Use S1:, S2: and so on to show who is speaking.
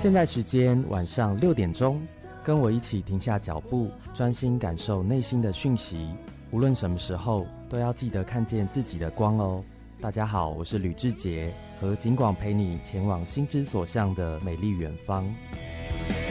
S1: 现在时间晚上6点钟，跟我一起停下脚步，专心感受内心的讯息。无论什么时候，都要记得看见自己的光哦。大家好，我是吕志杰，和景广陪你前往心之所向的美丽远方。